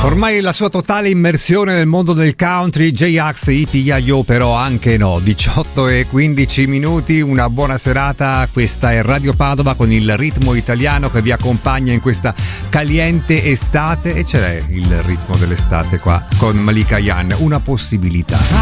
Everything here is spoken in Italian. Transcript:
Ormai la sua totale immersione nel mondo del country, J-Ax, Ipi-Ya-Yo, però anche no. 18:15, una buona serata. Questa è Radio Padova con il ritmo italiano che vi accompagna in questa caliente estate, e c'è il ritmo dell'estate qua con Malika Yan, una possibilità.